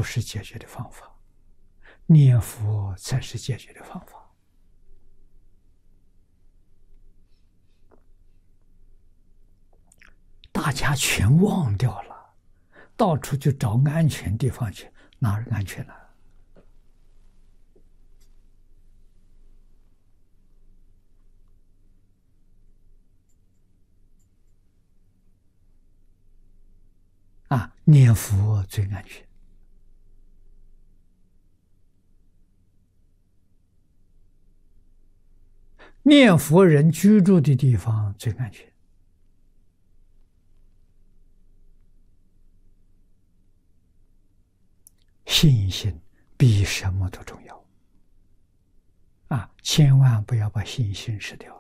是解决的方法，念佛才是解决的方法。大家全忘掉了，到处去找安全地方去，哪儿安全了？念佛最安全。念佛人居住的地方最安全。信心比什么都重要。千万不要把信心失掉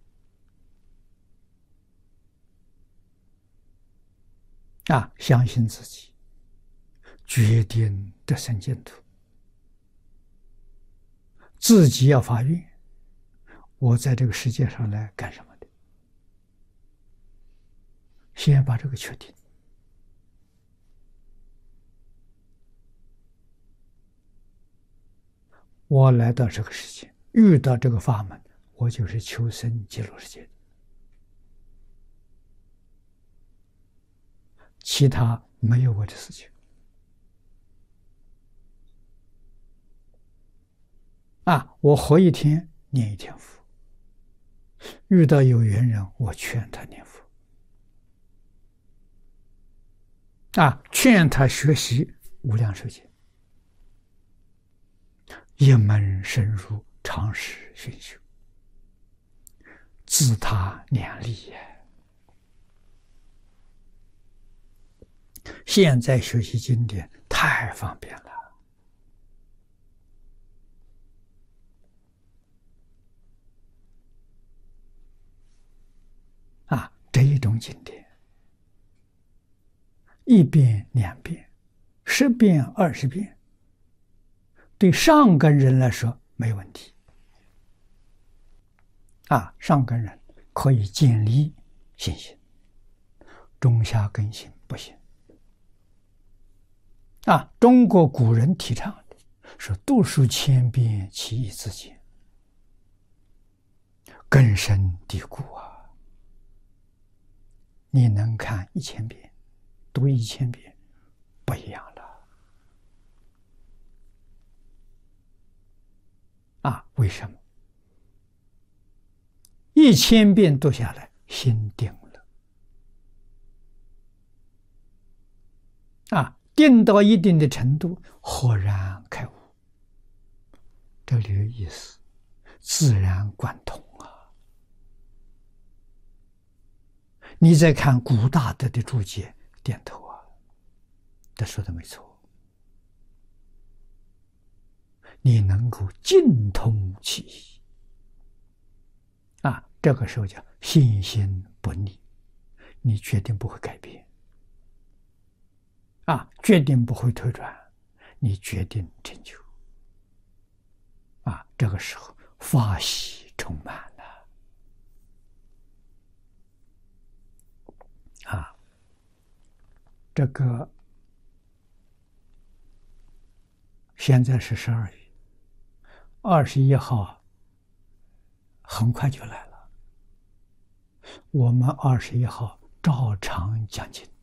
了。相信自己，决定得生净土。自己要发愿，我在这个世界上来干什么的？先把这个确定。我来到这个世界，遇到这个法门，我就是求生极乐世界。其他没有我的事情。我活一天念一天佛，遇到有缘人，我劝他念佛。劝他学习无量寿经，一门深入，常识熏修，自他两利也。现在学习经典太方便了。这一种经典1遍2遍10遍20遍，对上根人来说没问题。上根人可以建立信心，中下根性不行。中国古人提倡的是读书千遍，其义自见，根深蒂固你能看1000遍，读1000遍，不一样了。为什么？1000遍读下来，心定了。定到一定的程度，豁然开悟。这里的意思，自然贯通你再看古大德的注解，点头他说的没错。你能够精通其意这个时候叫信心不逆，你决定不会改变决定不会退转，你决定成就这个时候法喜充满了这个现在是12月21号，很快就来了。我们21号照常讲经